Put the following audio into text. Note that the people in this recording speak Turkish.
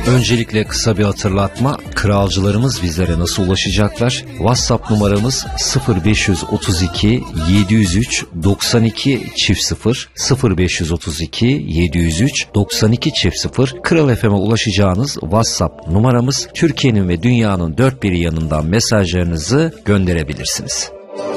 Öncelikle kısa bir hatırlatma. Kralcılarımız bizlere nasıl ulaşacaklar? WhatsApp numaramız 0532 703 92 0 0532 703 92 0. Kral FM'e ulaşacağınız WhatsApp numaramız. Türkiye'nin ve dünyanın dört bir yanından mesajlarınızı gönderebilirsiniz.